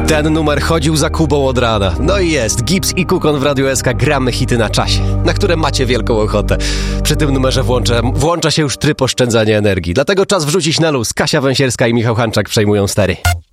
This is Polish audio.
Ten numer chodził za Kubą od rana. No i jest, Gibbs i Kukon w Radiu SK, gramy hity na czasie, na które macie wielką ochotę. Przy tym numerze włącza się już tryb oszczędzania energii. Dlatego czas wrzucić na luz. Kasia Węsierska i Michał Hanczak przejmują stery.